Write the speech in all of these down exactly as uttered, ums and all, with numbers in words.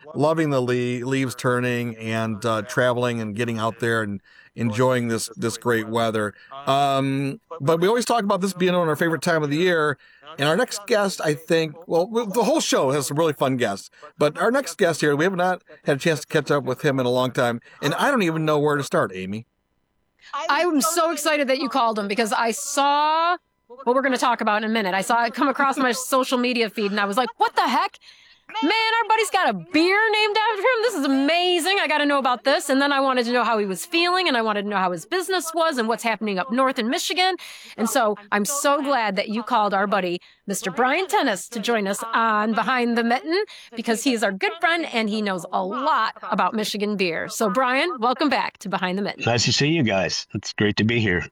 loving the le- leaves turning and uh, traveling and getting out there and enjoying this this great weather. Um, but we always talk about this being on our favorite time of the year. And our next guest, I think, well, the whole show has some really fun guests. But our next guest here, we have not had a chance to catch up with him in a long time. And I don't even know where to start, Amy. I'm so excited that you called him because I saw what we're going to talk about in a minute. I saw it come across my social media feed and I was like, what the heck? Man, our buddy's got a beer named after him. This is amazing. I got to know about this. And then I wanted to know how he was feeling, and I wanted to know how his business was and what's happening up north in Michigan. And so I'm so glad that you called our buddy, Mister Brian Tennis, to join us on Behind the Mitten, because he is our good friend and he knows a lot about Michigan beer. So Brian, welcome back to Behind the Mitten. Nice to see you guys. It's great to be here.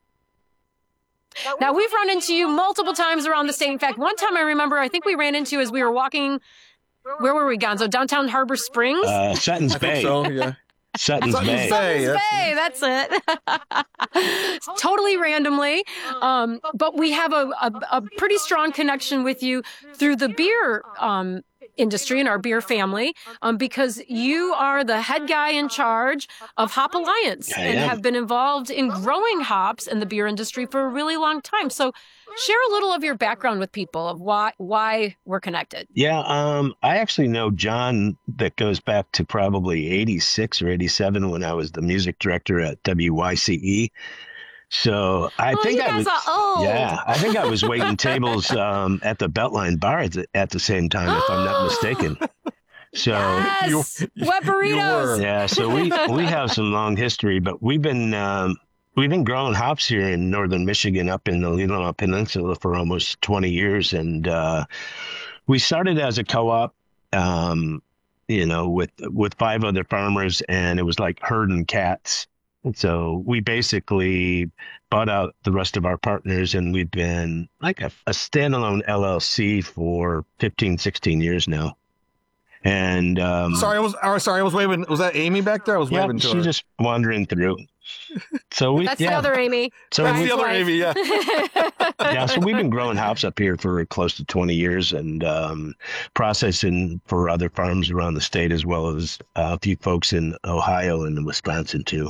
Now, we've run into you multiple times around the state. In fact, one time I remember, I think we ran into you as we were walking. Where were we, Gonzo? Downtown Harbor Springs? Uh, Sutton's Bay. So, yeah. Sutton's, Sutton's Bay. Bay. Sutton's Bay, that's it. Totally randomly. Um, but we have a, a, a pretty strong connection with you through the beer um, industry and our beer family, um, because you are the head guy in charge of Hop Alliance I and am. have been involved in growing hops in the beer industry for a really long time. So share a little of your background with people of why why we're connected. Yeah, um, I actually know John that goes back to probably eighty-six or eighty-seven when I was the music director at W Y C E. So I Oh, think you I guys was, are old. yeah, I think I was waiting tables um, at the Beltline bar at the, at the same time, if I'm not mistaken. So Yes, You- wet you burritos. were. yeah, so we we have some long history, but we've been um, we've been growing hops here in northern Michigan, up in the Leelanau Peninsula, for almost twenty years, and uh, we started as a co-op, um, you know, with with five other farmers, and it was like herding cats. And so we basically bought out the rest of our partners, and we've been like a, a standalone L L C for fifteen, sixteen years now. And um, Sorry, I was oh, sorry, I was waving. Was that Amy back there? I was yeah, waving to she's her. just wandering through. So we, That's yeah, the other Amy. so That's we, the other wife. Amy, yeah. yeah, so we've been growing hops up here for close to twenty years, and um, processing for other farms around the state, as well as uh, a few folks in Ohio and Wisconsin too.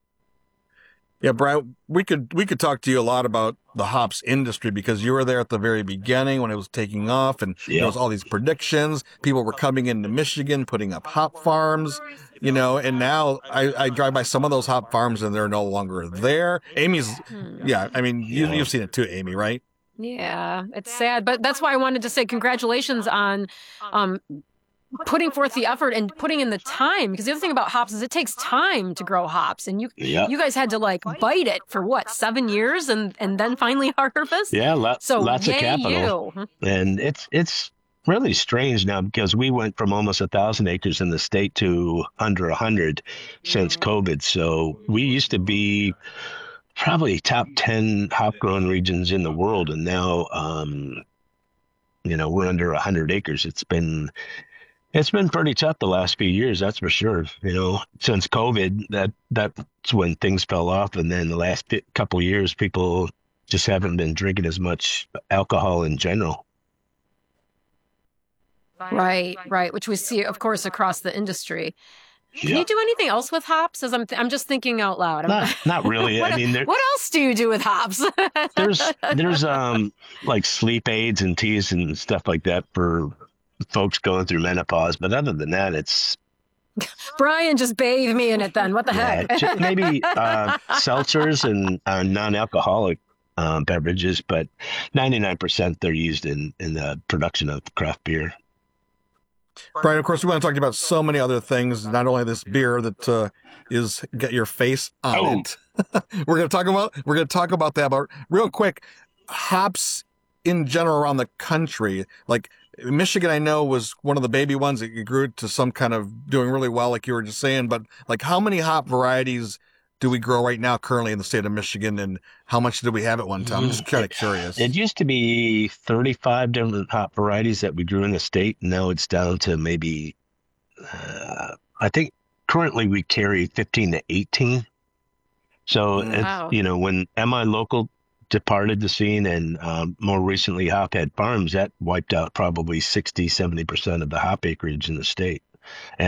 Yeah, Brian, we could we could talk to you a lot about the hops industry because you were there at the very beginning when it was taking off, and Yeah. there was all these predictions. People were coming into Michigan, putting up hop farms, you know, and now I, I drive by some of those hop farms and they're no longer there. Amy's, yeah, I mean, you, Yeah. you've seen it too, Amy, right? Yeah, it's sad, but that's why I wanted to say congratulations on um, putting forth the effort and putting in the time. Because the other thing about hops is it takes time to grow hops, and you Yeah. you guys had to like bite it for what, seven years, and and then finally harvest. Yeah, lots, So lots of yay capital. you. And it's it's really strange now because we went from almost a thousand acres in the state to under a hundred since COVID. So we used to be probably top ten hop growing regions in the world, and now um, you know, we're under a hundred acres. It's been it's been pretty tough the last few years, that's for sure. You know, since COVID, that that's when things fell off, and then the last fi- couple of years, people just haven't been drinking as much alcohol in general. Right, right. Which we see, of course, across the industry. Can Yeah. you do anything else with hops? As I'm, th- I'm just thinking out loud. I'm- Not not really. what, I mean, there, what else do you do with hops? there's there's um like sleep aids and teas and stuff like that for folks going through menopause. But other than that, it's Brian, just bathe me in it then. What the yeah, heck? ju- maybe uh, seltzers and uh, non-alcoholic um, beverages, but ninety-nine percent they're used in in the production of craft beer. Brian, of course, we want to talk about so many other things, not only this beer that uh, is Get Your Face on Oh. it. we're going to talk about we're going to talk about that, but real quick, hops in general around the country, like Michigan, I know was one of the baby ones that grew to some kind of doing really well, like you were just saying. But like, how many hop varieties do we grow right now currently in the state of Michigan, and how much did we have at one time? I'm just kind of curious. It used to be thirty-five different hop varieties that we grew in the state. Now it's down to maybe, uh, I think currently we carry fifteen to eighteen. So, Mm. it's, Wow. you know, when M I Local departed the scene, and um, more recently Hophead Farms, that wiped out probably sixty, seventy percent of the hop acreage in the state.